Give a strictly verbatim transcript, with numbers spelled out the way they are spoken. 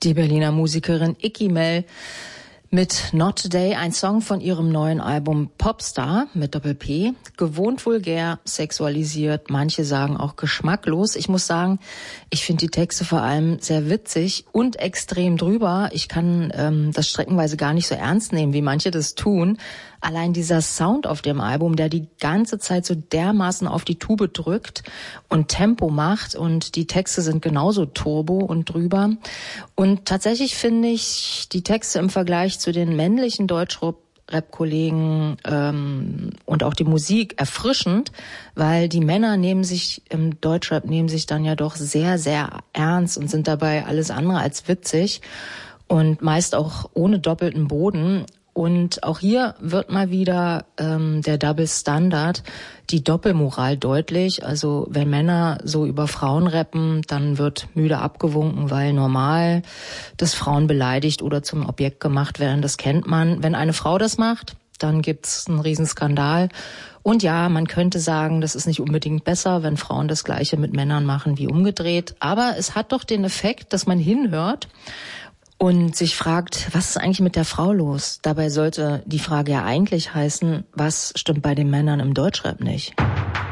Die Berliner Musikerin Icky Mell mit Not Today, ein Song von ihrem neuen Album Popstar mit Doppel-P. Gewohnt vulgär, sexualisiert, manche sagen auch geschmacklos. Ich muss sagen, ich finde die Texte vor allem sehr witzig und extrem drüber. Ich kann ähm, das streckenweise gar nicht so ernst nehmen, wie manche das tun. Allein dieser Sound auf dem Album, der die ganze Zeit so dermaßen auf die Tube drückt und Tempo macht, und die Texte sind genauso turbo und drüber. Und tatsächlich finde ich die Texte im Vergleich zu den männlichen Deutschrap-Kollegen ähm, und auch die Musik erfrischend, weil die Männer nehmen sich im Deutschrap nehmen sich dann ja doch sehr, sehr ernst und sind dabei alles andere als witzig und meist auch ohne doppelten Boden. Und auch hier wird mal wieder ähm, der Double Standard, die Doppelmoral deutlich. Also wenn Männer so über Frauen rappen, dann wird müde abgewunken, weil normal, dass Frauen beleidigt oder zum Objekt gemacht werden. Das kennt man. Wenn eine Frau das macht, dann gibt's einen Riesenskandal. Und ja, man könnte sagen, das ist nicht unbedingt besser, wenn Frauen das Gleiche mit Männern machen wie umgedreht. Aber es hat doch den Effekt, dass man hinhört und sich fragt, was ist eigentlich mit der Frau los? Dabei sollte die Frage ja eigentlich heißen, was stimmt bei den Männern im Deutschrap nicht?